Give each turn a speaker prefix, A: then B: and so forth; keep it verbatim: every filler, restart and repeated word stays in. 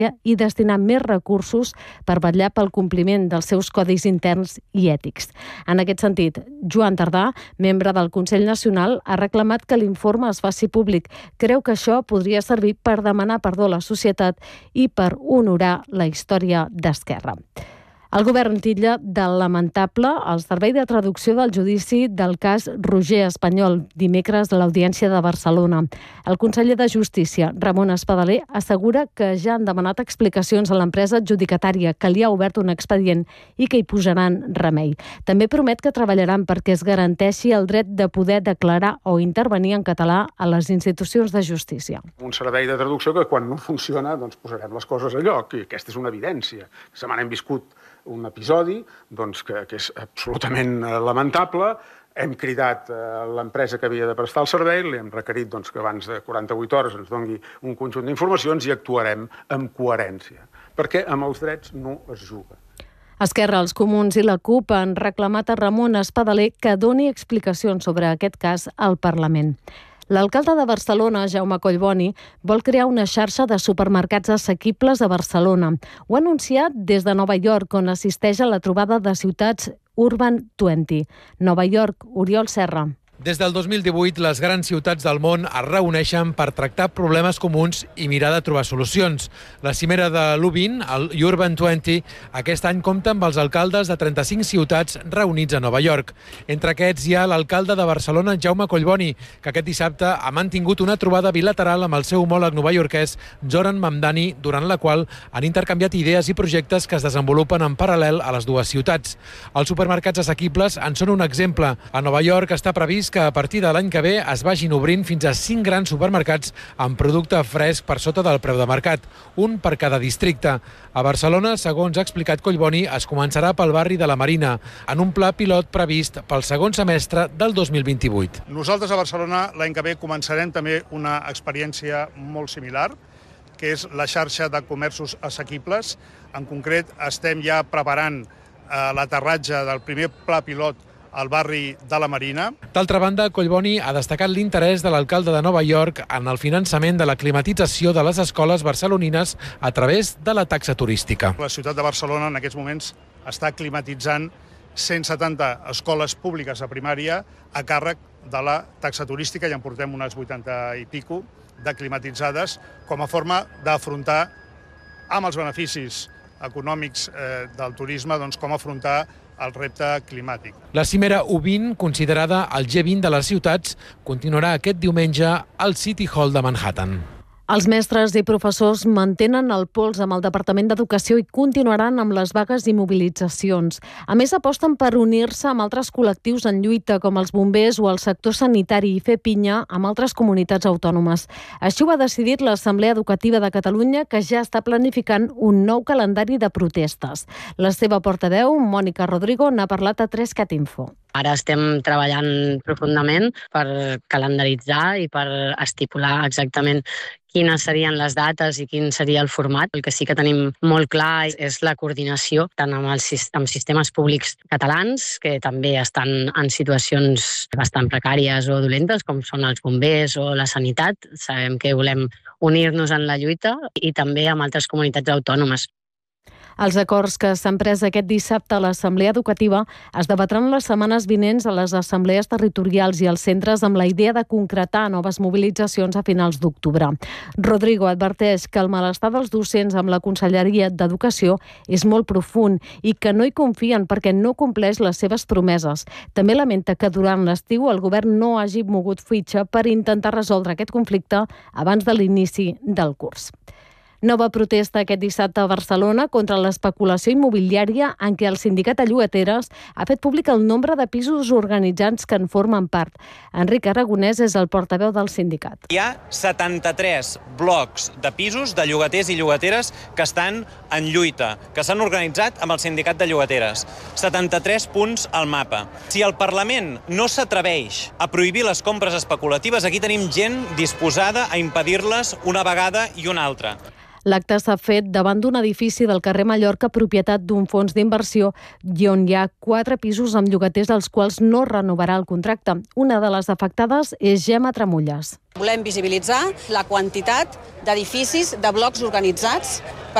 A: i destinar més recursos per vetllar pel compliment dels seus codis interns i ètics. En aquest sentit, Joan Tardà, membre del Consell Nacional, ha reclamat que l'informe es faci públic. Creu que això podria servir per demanar perdó a la societat i per honorar la història d'Esquerra. El govern titlla de lamentable el servei de traducció del judici del cas Roger Espanyol, dimecres a l'Audiència de Barcelona. El conseller de Justícia, Ramon Espadaler, assegura que ja han demanat explicacions a l'empresa adjudicatària, que li ha obert un expedient i que hi posaran remei. També promet que treballaran perquè es garanteixi el dret de poder declarar o intervenir en català a les institucions de justícia.
B: Un servei de traducció que quan no funciona doncs posarem les coses a lloc, i aquesta és una evidència. La setmana hem viscut un episodi doncs, que, que és absolutament lamentable. Hem cridat a l'empresa que havia de prestar el servei, li hem requerit doncs, que abans de quaranta-vuit hores ens doni un conjunt d'informacions i actuarem amb coherència, perquè amb els drets no es juga.
A: Esquerra, els Comuns i la CUP han reclamat a Ramon Espadaler que doni explicacions sobre aquest cas al Parlament. L'alcalde de Barcelona, Jaume Collboni, vol crear una xarxa de supermercats assequibles a Barcelona. Ho ha anunciat des de Nova York, on assisteix a la trobada de ciutats Urban vint. Nova York, Oriol Serra.
C: Des del dos mil divuit, les grans ciutats del món es reuneixen per tractar problemes comuns i mirar de trobar solucions. La cimera de l'U vint, el Urban vint, aquest any compta amb els alcaldes de trenta-cinc ciutats reunits a Nova York. Entre aquests hi ha l'alcalde de Barcelona, Jaume Collboni, que aquest dissabte ha mantingut una trobada bilateral amb el seu homòleg novaiorquès, Zoran Mamdani, durant la qual han intercanviat idees i projectes que es desenvolupen en paral·lel a les dues ciutats. Els supermercats assequibles en són un exemple. A Nova York està previst que a partir de l'any que ve es vagin obrint fins a cinc grans supermercats amb producte fresc per sota del preu de mercat, un per cada districte. A Barcelona, segons ha explicat Collboni, es començarà pel barri de la Marina, en un pla pilot previst pel segon semestre del dos mil vint-i-vuit.
D: Nosaltres a Barcelona l'any que ve començarem també una experiència molt similar, que és la xarxa de comerços assequibles. En concret, estem ja preparant eh, l'aterratge del primer pla pilot al barri de la Marina.
C: D'altra banda, Collboni ha destacat l'interès de l'alcalde de Nova York en el finançament de la climatització de les escoles barcelonines a través de la taxa turística.
D: La ciutat de Barcelona en aquests moments està climatitzant cent setanta escoles públiques a primària a càrrec de la taxa turística, i en portem unes vuitanta i pico de climatitzades com a forma d'afrontar amb els beneficis econòmics eh, del turisme, doncs com afrontar el repte climàtic.
C: La cimera U vint, considerada el G vint de les ciutats, continuarà aquest diumenge al City Hall de Manhattan.
A: Els mestres i professors mantenen el pols amb el Departament d'Educació i continuaran amb les vagues i mobilitzacions. A més, aposten per unir-se amb altres col·lectius en lluita, com els bombers o el sector sanitari, i fer pinya amb altres comunitats autònomes. Així ho ha decidit l'Assemblea Educativa de Catalunya, que ja està planificant un nou calendari de protestes. La seva portaveu, Mònica Rodrigo, n'ha parlat a tres cat info.
E: Ara estem treballant profundament per calendaritzar i per estipular exactament quines serien les dates i quin seria el format. El que sí que tenim molt clar és la coordinació tant amb els amb sistemes públics catalans, que també estan en situacions bastant precàries o dolentes, com són els bombers o la sanitat. Sabem que volem unir-nos en la lluita, i també amb altres comunitats autònomes.
A: Els acords que s'han pres aquest dissabte a l'Assemblea Educativa es debatran les setmanes vinents a les assemblees territorials i als centres, amb la idea de concretar noves mobilitzacions a finals d'octubre. Rodrigo adverteix que el malestar dels docents amb la Conselleria d'Educació és molt profund i que no hi confien perquè no compleix les seves promeses. També lamenta que durant l'estiu el govern no hagi mogut fitxa per intentar resoldre aquest conflicte abans de l'inici del curs. Nova protesta aquest dissabte a Barcelona contra l'especulació immobiliària, en què el sindicat de llogateres ha fet públic el nombre de pisos organitzats que en formen part. Enric Aragonès és el portaveu del sindicat.
F: Hi ha setanta-tres blocs de pisos de llogaters i llogateres que estan en lluita, que s'han organitzat amb el sindicat de llogateres. setanta-tres punts al mapa. Si el Parlament no s'atreveix a prohibir les compres especulatives, aquí tenim gent disposada a impedir-les una vegada i una altra.
A: L'acte s'ha fet davant d'un edifici del carrer Mallorca, propietat d'un fons d'inversió, i on hi ha quatre pisos amb llogaters als quals no renovarà el contracte. Una de les afectades és Gemma Tramulles.
G: Volem visibilitzar la quantitat d'edificis, de blocs organitzats